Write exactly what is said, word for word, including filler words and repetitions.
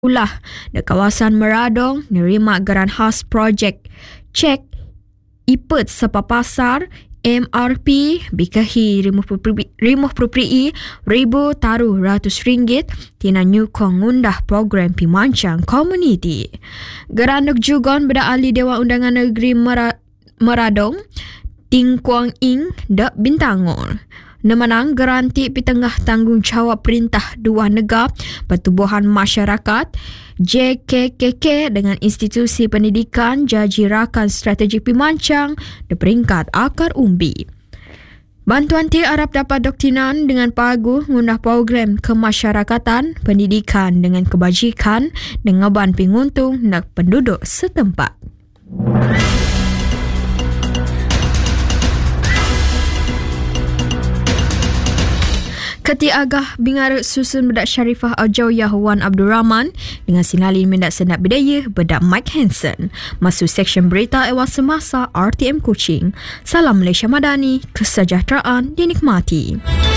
ulah di kawasan Meradong nerima geran khas projek cek ipet sepa pasar M R P bikahi rimuh propri'i ribu taruh ratus ringgit tina nyukong ngundah program pimancang komuniti. Geran nuk jugon beda ahli Dewan Undangan Negeri Mera- Meradong Ting Kuang Ing dak Bintangor. Nemenang geranti pitengah tanggungjawab Perintah Dua Negara Pertubuhan Masyarakat J K K K dengan institusi pendidikan Jaji Rakan Strategi Pimancang di peringkat akar umbi. Bantuan ti harap dapat doktinan dengan pagu ngundah program kemasyarakatan pendidikan dengan kebajikan dengan ban penguntung nak penduduk setempat. Keti Agah Bingar susun bedak Syarifah Al-Jawiyah Wan Abdul Rahman dengan sinalin mendak senat bidaya bedak Mike Hansen. Masuk seksyen berita ewas semasa R T M Kuching. Salam Malaysia Madani, kesejahteraan dinikmati.